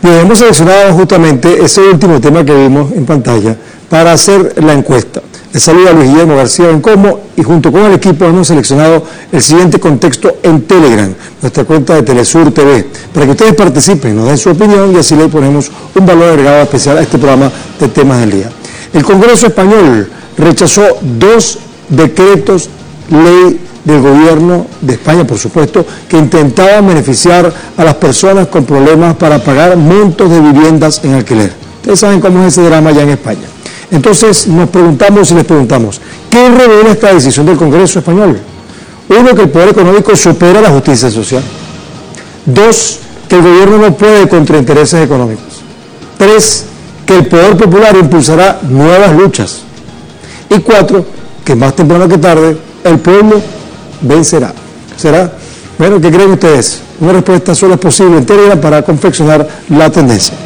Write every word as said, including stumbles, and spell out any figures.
Bien, hemos seleccionado justamente ese último tema que vimos en pantalla para hacer la encuesta. Les saluda Luis Guillermo García Bencomo y junto con el equipo hemos seleccionado el siguiente contexto en Telegram, nuestra cuenta de Telesur T V, para que ustedes participen, nos den su opinión y así le ponemos un valor agregado especial a este programa de temas del día. El Congreso español rechazó dos decretos ley del gobierno de España, por supuesto, que intentaban beneficiar a las personas con problemas para pagar montos de viviendas en alquiler. Ustedes saben cómo es ese drama ya en España. Entonces nos preguntamos y les preguntamos, ¿qué revela esta decisión del Congreso español? Uno, que el poder económico supera la justicia social. Dos, que el gobierno no puede contra intereses económicos. Tres, que el poder popular impulsará nuevas luchas. Y cuatro, que más temprano que tarde el pueblo vencerá. ¿Será? Bueno, ¿qué creen ustedes? Una respuesta solo es posible en Telegram para confeccionar la tendencia.